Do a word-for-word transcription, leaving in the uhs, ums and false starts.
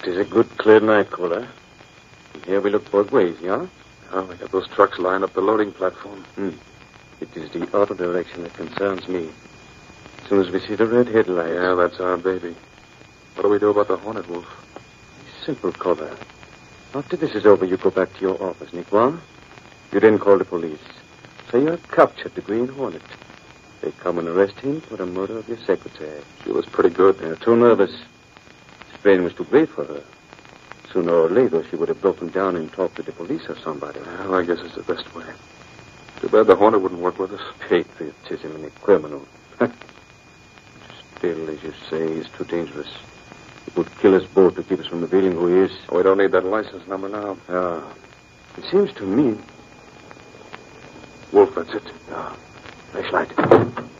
It is a good, clear night, Caller. Here we look both ways, yeah? Oh, we got those trucks lined up the loading platform. Hmm. It is the auto direction that concerns me. As soon as we see the red headlight. Yeah, that's our baby. What do we do about the Hornet, Wolf? Simple, Caller. After this is over, you go back to your office, Nick, what? You then call the police. Say you have captured the Green Hornet. They come and arrest him for the murder of your secretary. She was pretty good. They're too nervous. His brain was too great for her. Sooner or later, she would have broken down and talked to the police or somebody. Well, I guess it's the best way. Too bad the Hornet wouldn't work with us. Patriotism in a criminal. Still, as you say, he's too dangerous. He would kill us both to keep us from revealing who he is. We don't need that license number now. Ah. It seems to me... Wolf, that's it. Ah. Flashlight.